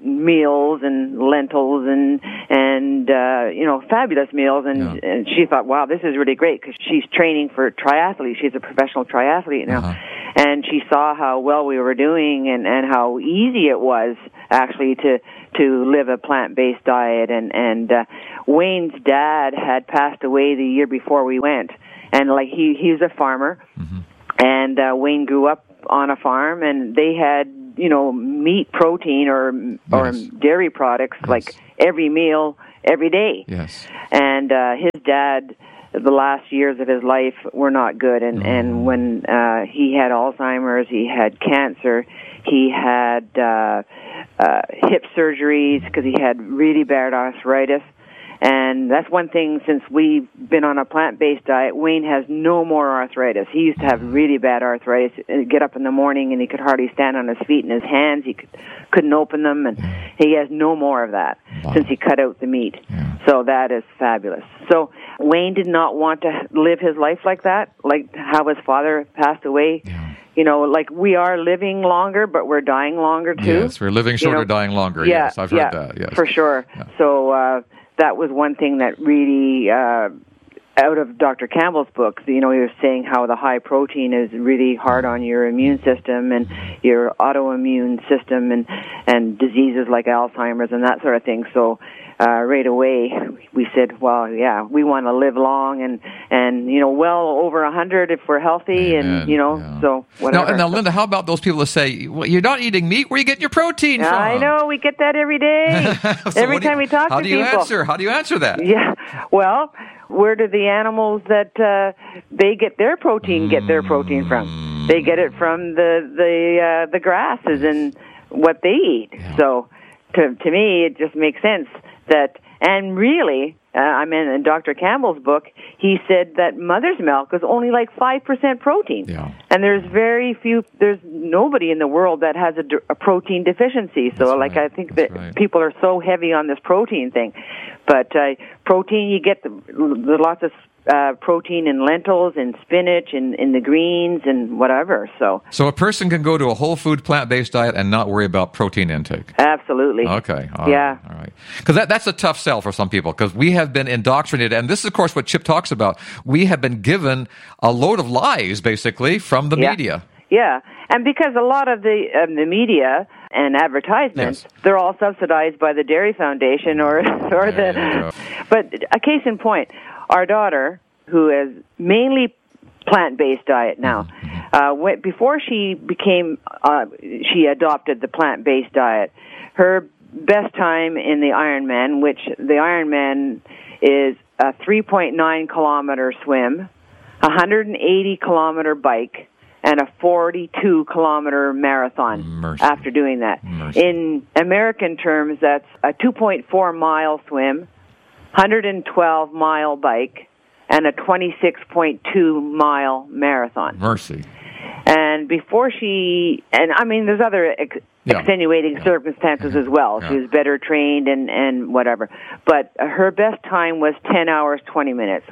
meals and lentils and and uh, you know, fabulous meals, and, yeah. and she thought, wow, this is really great, because she's training for triathlete. She's a professional triathlete now, uh-huh. and she saw how well we were doing and and how easy it was actually to to live a plant-based diet. And and uh, Wayne's dad had passed away the year before we went, and like he he's a farmer, mm-hmm. and uh, Wayne grew up on a farm, and they had, you know, meat, protein, or yes. or dairy products yes. like every meal, every day. Yes. And uh, his dad, the last years of his life were not good, and mm. and when uh, he had Alzheimer's, he had cancer, he had uh, uh, hip surgeries because he had really bad arthritis. And that's one thing, since we've been on a plant-based diet, Wayne has no more arthritis. He used to have really bad arthritis. He'd get up in the morning and he could hardly stand on his feet, and his hands, he could, couldn't open them, and he has no more of that wow. since he cut out the meat. Yeah. So that is fabulous. So Wayne did not want to live his life like that, like how his father passed away. Yeah. You know, like we are living longer, but we're dying longer too. Yes, we're living shorter, you know? Dying longer. Yeah, yes, I've heard yeah, that. Yes, for sure. Yeah. So, uh, that was one thing that really, uh, out of Doctor Campbell's book, you know, he was saying how the high protein is really hard on your immune system and your autoimmune system, and, and diseases like Alzheimer's and that sort of thing. So uh, right away we said, well, yeah, we want to live long and, and you know, well over one hundred if we're healthy. Amen. And, you know, yeah. so whatever. Now, now, Linda, how about those people that say, well, you're not eating meat, where are you getting your protein from? I know, we get that every day. so every time you, we talk how to do you people. Answer? How do you answer that? Yeah, well, where do the animals that uh, they get their protein get their protein from? They get it from the the uh, the grasses and what they eat. Yeah. So to to me, it just makes sense that. And really, uh, I mean, in Doctor Campbell's book, he said that mother's milk is only like five percent protein. Yeah. And there's very few, there's nobody in the world that has a, a protein deficiency. So, That's like, right. I think That's that right. people are so heavy on this protein thing. But uh, protein, you get the, the lots of uh, protein in lentils and spinach and in the greens and whatever. So, so a person can go to a whole food plant-based diet and not worry about protein intake. Absolutely. Okay. All yeah. Right. All right. Because that, that's a tough sell for some people, because we have been indoctrinated, and this is, of course, what Chip talks about. We have been given a load of lies, basically, from the yeah. media. Yeah, and because a lot of the um, the media and advertisements, yes. they're all subsidized by the Dairy Foundation or or yeah, the. Yeah. But a case in point, our daughter, who is mainly plant-based diet now, mm-hmm. uh, went, before she became uh, she adopted the plant-based diet, her best time in the Ironman, which the Ironman is a three point nine kilometer swim, a one hundred eighty kilometer bike, and a forty-two kilometer marathon. Mercy. After doing that. Mercy. In American terms, that's a two point four mile swim, one hundred twelve mile bike, and a twenty-six point two mile marathon. Mercy. And before she, and I mean, there's other ex- yeah. extenuating yeah. circumstances yeah. as well. Yeah. She was better trained and, and whatever. But her best time was ten hours, twenty minutes.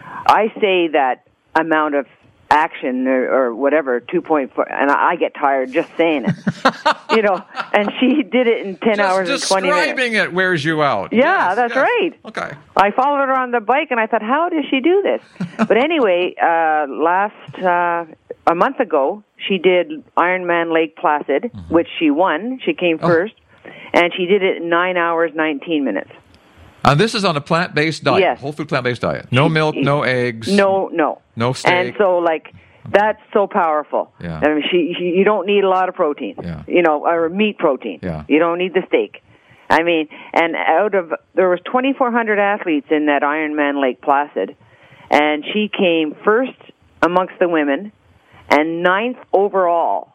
I say that amount of action or, or whatever, two point four, and I, I get tired just saying it. You know, and she did it in ten just hours and twenty minutes. Describing it wears you out. Yeah, yes, that's yes. right. Okay. I followed her on the bike, and I thought, how does she do this? But anyway, uh, last, uh, a month ago, she did Ironman Lake Placid, mm-hmm. which she won. She came first, oh. and she did it in nine hours, nineteen minutes. And this is on a plant-based diet, yes. whole food plant-based diet. No milk, no eggs. No, no. No steak. And so, like, that's so powerful. Yeah. I mean, she, she, you don't need a lot of protein, yeah. you know, or meat protein. Yeah. You don't need the steak. I mean, and out of, there was twenty-four hundred athletes in that Ironman Lake Placid, and she came first amongst the women and ninth overall.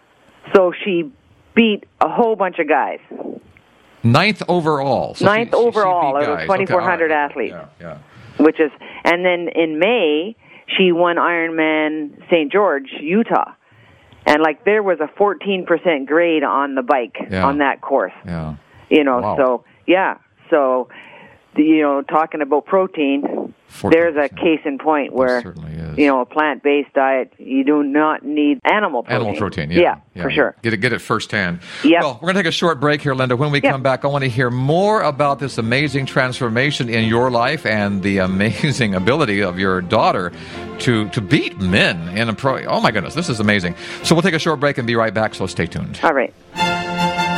So she beat a whole bunch of guys. Ninth overall. So Ninth she, overall. She There was twenty-four hundred okay, right. athletes. Yeah, yeah. Which is, and then in May, she won Ironman Saint George, Utah. And like there was a fourteen percent grade on the bike yeah. on that course. Yeah. You know, wow. so, yeah. So, you know, talking about protein, there's a case in point where you know, a plant-based diet, you do not need animal protein. Animal protein, yeah. Yeah, yeah for yeah. sure. Get it, get it firsthand. Yep. Well, we're going to take a short break here, Linda. When we Yep. come back, I want to hear more about this amazing transformation in your life and the amazing ability of your daughter to, to beat men in a pro. Oh, my goodness, this is amazing. So we'll take a short break and be right back, so stay tuned. All right.